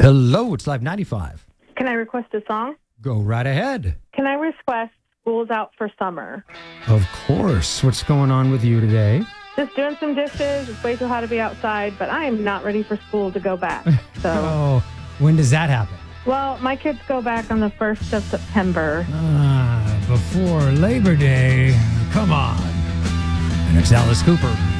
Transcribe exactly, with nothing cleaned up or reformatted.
Hello, it's Live ninety-five. Can I request a song? Go right ahead. Can I request School's Out for Summer? Of course. What's going on with you today? Just doing some dishes. It's way too hot to be outside, but I am not ready for school to go back. So, Oh, when does that happen? well, my kids go back on the first of September. Ah, before Labor Day. Come on. And it's Alice Cooper.